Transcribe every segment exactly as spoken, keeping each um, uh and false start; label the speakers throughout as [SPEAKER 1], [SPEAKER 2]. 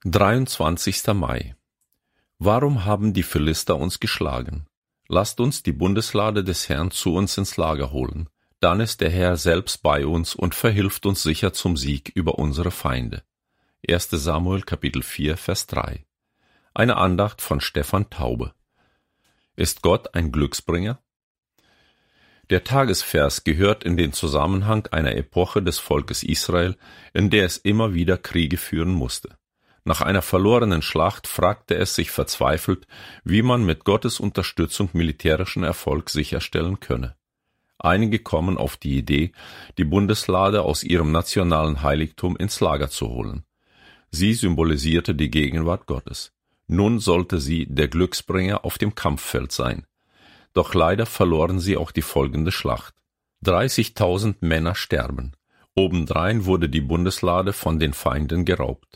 [SPEAKER 1] dreiundzwanzigster Mai. Warum haben die Philister uns geschlagen? Lasst uns die Bundeslade des Herrn zu uns ins Lager holen. Dann ist der Herr selbst bei uns und verhilft uns sicher zum Sieg über unsere Feinde. erster Samuel Kapitel vier, Vers drei. Eine Andacht von Stefan Taube. Ist Gott ein Glücksbringer? Der Tagesvers gehört in den Zusammenhang einer Epoche des Volkes Israel, in der es immer wieder Kriege führen musste. Nach einer verlorenen Schlacht fragte es sich verzweifelt, wie man mit Gottes Unterstützung militärischen Erfolg sicherstellen könne. Einige kommen auf die Idee, die Bundeslade aus ihrem nationalen Heiligtum ins Lager zu holen. Sie symbolisierte die Gegenwart Gottes. Nun sollte sie der Glücksbringer auf dem Kampffeld sein. Doch leider verloren sie auch die folgende Schlacht. dreißigtausend Männer sterben. Obendrein wurde die Bundeslade von den Feinden geraubt.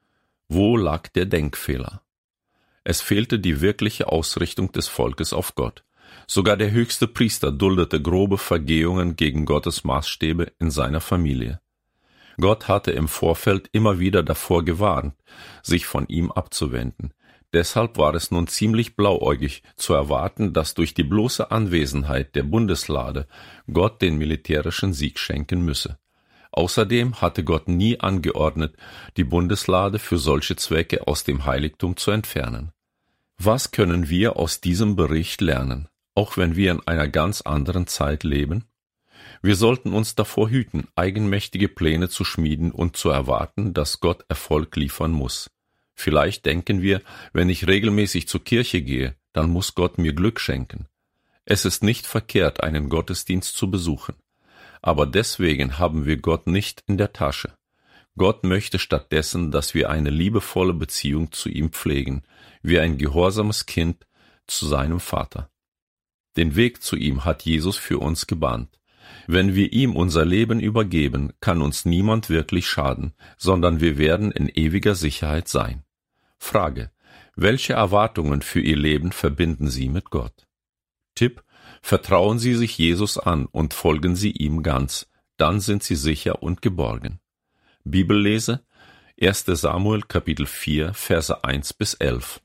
[SPEAKER 1] Wo lag der Denkfehler? Es fehlte die wirkliche Ausrichtung des Volkes auf Gott. Sogar der höchste Priester duldete grobe Vergehungen gegen Gottes Maßstäbe in seiner Familie. Gott hatte im Vorfeld immer wieder davor gewarnt, sich von ihm abzuwenden. Deshalb war es nun ziemlich blauäugig zu erwarten, dass durch die bloße Anwesenheit der Bundeslade Gott den militärischen Sieg schenken müsse. Außerdem hatte Gott nie angeordnet, die Bundeslade für solche Zwecke aus dem Heiligtum zu entfernen. Was können wir aus diesem Bericht lernen, auch wenn wir in einer ganz anderen Zeit leben? Wir sollten uns davor hüten, eigenmächtige Pläne zu schmieden und zu erwarten, dass Gott Erfolg liefern muss. Vielleicht denken wir, wenn ich regelmäßig zur Kirche gehe, dann muss Gott mir Glück schenken. Es ist nicht verkehrt, einen Gottesdienst zu besuchen. Aber deswegen haben wir Gott nicht in der Tasche. Gott möchte stattdessen, dass wir eine liebevolle Beziehung zu ihm pflegen, wie ein gehorsames Kind zu seinem Vater. Den Weg zu ihm hat Jesus für uns gebahnt. Wenn wir ihm unser Leben übergeben, kann uns niemand wirklich schaden, sondern wir werden in ewiger Sicherheit sein. Frage: Welche Erwartungen für Ihr Leben verbinden Sie mit Gott? Tipp: Vertrauen Sie sich Jesus an und folgen Sie ihm ganz, dann sind Sie sicher und geborgen. Bibellese: erster Samuel Kapitel vier, Verse eins bis elf.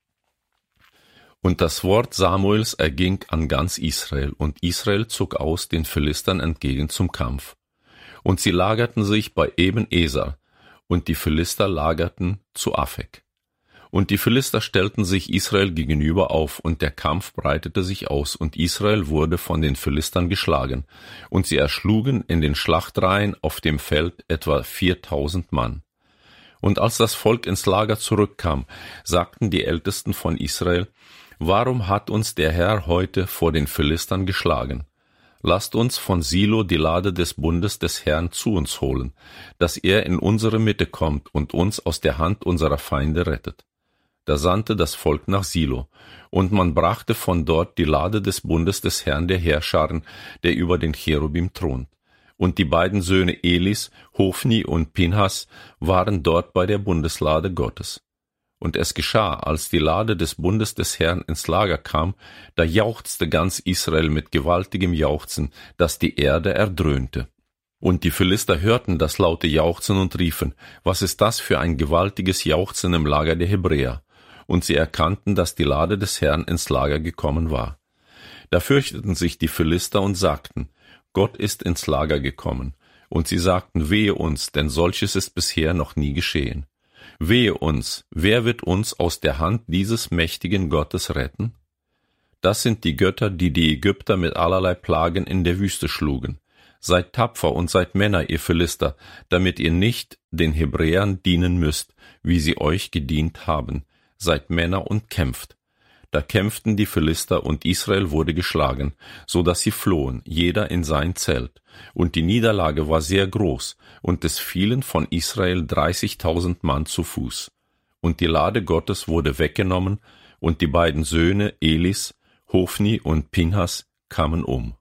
[SPEAKER 1] Und das Wort Samuels erging an ganz Israel, und Israel zog aus den Philistern entgegen zum Kampf. Und sie lagerten sich bei Eben-Eser, und die Philister lagerten zu Afek. Und die Philister stellten sich Israel gegenüber auf, und der Kampf breitete sich aus, und Israel wurde von den Philistern geschlagen, und sie erschlugen in den Schlachtreihen auf dem Feld etwa viertausend Mann. Und als das Volk ins Lager zurückkam, sagten die Ältesten von Israel: Warum hat uns der Herr heute vor den Philistern geschlagen? Lasst uns von Silo die Lade des Bundes des Herrn zu uns holen, dass er in unsere Mitte kommt und uns aus der Hand unserer Feinde rettet. Da sandte das Volk nach Silo, und man brachte von dort die Lade des Bundes des Herrn der Heerscharen, der über den Cherubim thront. Und die beiden Söhne Elis, Hofni und Pinhas, waren dort bei der Bundeslade Gottes. Und es geschah, als die Lade des Bundes des Herrn ins Lager kam, da jauchzte ganz Israel mit gewaltigem Jauchzen, dass die Erde erdröhnte. Und die Philister hörten das laute Jauchzen und riefen: Was ist das für ein gewaltiges Jauchzen im Lager der Hebräer? Und sie erkannten, dass die Lade des Herrn ins Lager gekommen war. Da fürchteten sich die Philister und sagten: Gott ist ins Lager gekommen. Und sie sagten: Wehe uns, denn solches ist bisher noch nie geschehen. Wehe uns, wer wird uns aus der Hand dieses mächtigen Gottes retten? Das sind die Götter, die die Ägypter mit allerlei Plagen in der Wüste schlugen. Seid tapfer und seid Männer, ihr Philister, damit ihr nicht den Hebräern dienen müsst, wie sie euch gedient haben. Seid Männer und kämpft. Da kämpften die Philister, und Israel wurde geschlagen, so dass sie flohen, jeder in sein Zelt. Und die Niederlage war sehr groß, und es fielen von Israel dreißigtausend Mann zu Fuß. Und die Lade Gottes wurde weggenommen, und die beiden Söhne Elis, Hofni und Pinhas, kamen um.